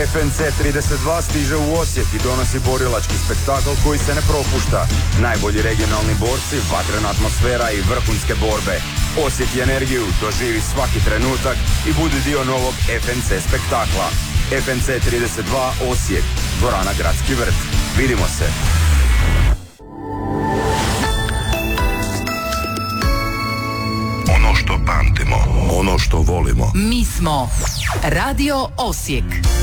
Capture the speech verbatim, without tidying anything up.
F N C trideset dva stiže u Osijek i donosi borilački spektakl koji se ne propušta. Najbolji regionalni borci, vatrena atmosfera i vrhunske borbe. Osjeti energiju, doživi svaki trenutak i budi dio novog F N C spektakla. F N C trideset dva Osijek, dvorana Gradski vrt. Vidimo se. Ono što pamtimo, ono što volimo. Mi smo Radio Osijek.